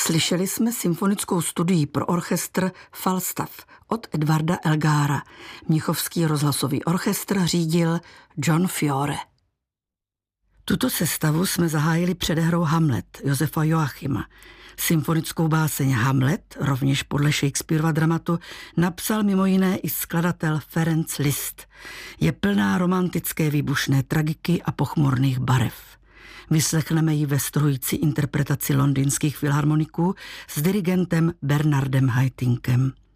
Slyšeli jsme symfonickou studii pro orchestr Falstaff od Edvarda Elgára. Mnichovský rozhlasový orchestr řídil John Fiore. Tuto sestavu jsme zahájili předehrou Hamlet Josefa Joachima. Symfonickou báseň Hamlet, rovněž podle Shakespearova dramatu, napsal mimo jiné i skladatel Ferenc Liszt. Je plná romantické výbušné tragiky a pochmurných barev. Vyslechneme ji ve struhující interpretaci londýnských filharmoniků s dirigentem Bernardem Haitynkem.